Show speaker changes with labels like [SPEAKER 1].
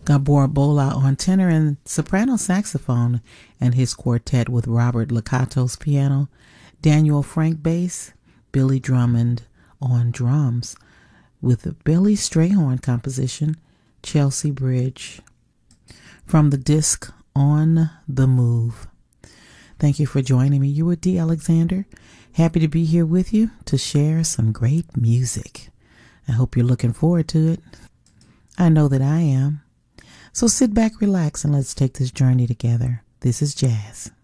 [SPEAKER 1] Gabor Bola on tenor and soprano saxophone and his quartet with Robert Lakatos piano, Daniel Frank bass, Billy Drummond on drums with Billy Strayhorn composition, Chelsea Bridge. From the disc On the Move. Thank you for joining me. You were Dee Alexander. Happy to be here with you to share some great music. I hope you're looking forward to it. I know that I am. So sit back, relax, and let's take this journey together. This is jazz.